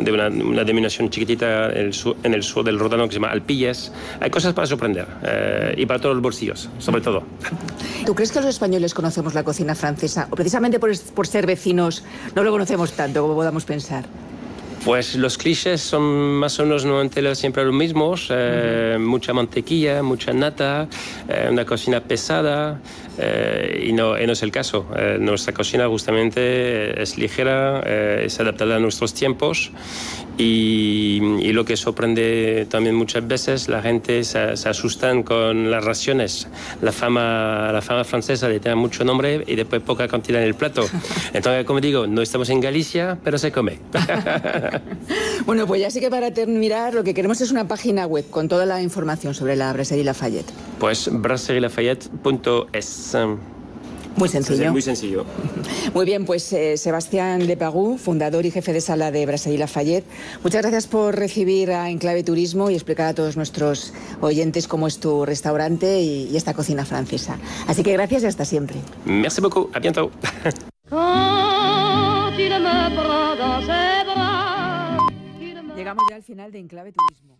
de una denominación chiquitita en el sur del Ródano que se llama Alpilles. Hay cosas para sorprender y para todos los bolsillos, sobre todo. ¿Tú crees que los españoles conocemos la cocina francesa? O precisamente por ser vecinos no lo conocemos tanto como podamos pensar. Pues los clichés son más o menos normalmente siempre los mismos. Mucha mantequilla, mucha nata, una cocina pesada. Y no es el caso. Nuestra cocina justamente es ligera, es adaptada a nuestros tiempos y lo que sorprende también muchas veces, la gente se asustan con las raciones. La fama francesa le da mucho nombre y después poca cantidad en el plato. Entonces, como digo, no estamos en Galicia, pero se come. Bueno, pues ya sí que para terminar lo que queremos es una página web con toda la información sobre la Brasserie Lafayette. Pues brasserilafayette.es. Muy sencillo. Sí, muy sencillo. Muy bien, pues Sebastián Leparoux, fundador y jefe de sala de Brasserie Lafayette, muchas gracias por recibir a Enclave Turismo y explicar a todos nuestros oyentes cómo es tu restaurante y esta cocina francesa. Así que gracias y hasta siempre. Merci beaucoup, à bientôt. Llegamos ya al final de Enclave Turismo.